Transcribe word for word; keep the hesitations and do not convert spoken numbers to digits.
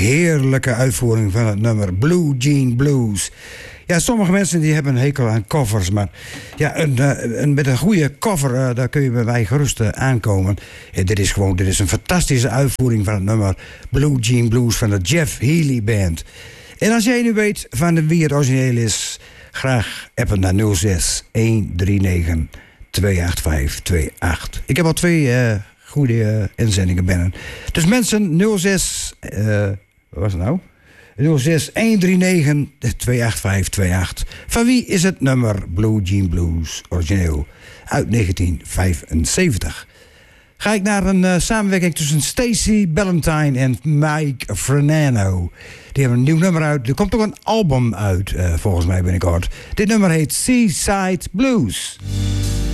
heerlijke uitvoering van het nummer Blue Jean Blues. Ja, sommige mensen die hebben een hekel aan covers, maar ja, een, een, met een goede cover, uh, daar kun je bij mij gerust uh, aankomen. Ja, dit is gewoon, dit is een fantastische uitvoering van het nummer Blue Jean Blues van de Jeff Healey Band. En als jij nu weet van wie het origineel is, graag appen naar nul zes een drie negen twee acht vijf twee acht. Ik heb al twee uh, goede uh, inzendingen binnen. Dus mensen, nul zes, uh, wat was het nou? nul zes een drie negen twee acht vijf twee acht. Van wie is het nummer Blue Jean Blues origineel uit negentien vijfenzeventig? Ga ik naar een uh, samenwerking tussen Stacey Ballantyne en Mike Frenano. Die hebben een nieuw nummer uit. Er komt ook een album uit, uh, volgens mij binnenkort. Dit nummer heet Seaside Blues.